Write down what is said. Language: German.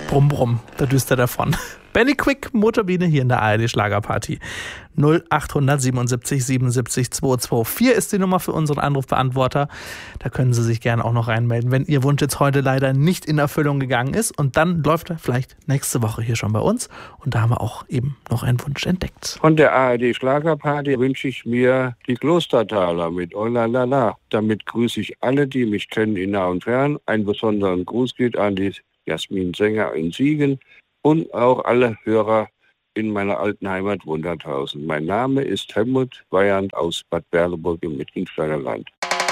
Brumm, brumm, da düst er davon. Benny Quick, Motorbiene hier in der ARD Schlagerparty. 0877 77 224 ist die Nummer für unseren Anrufbeantworter. Da können Sie sich gerne auch noch reinmelden, wenn Ihr Wunsch jetzt heute leider nicht in Erfüllung gegangen ist. Und dann läuft er vielleicht nächste Woche hier schon bei uns. Und da haben wir auch eben noch einen Wunsch entdeckt. Von der ARD Schlagerparty wünsche ich mir die Klostertaler mit Oh la la la. Damit grüße ich alle, die mich kennen, in nah und fern. Einen besonderen Gruß geht an die Jasmin Sänger in Siegen und auch alle Hörer in meiner alten Heimat Wunderthausen. Mein Name ist Helmut Weyand aus Bad Berleburg im Mittelsteinerland.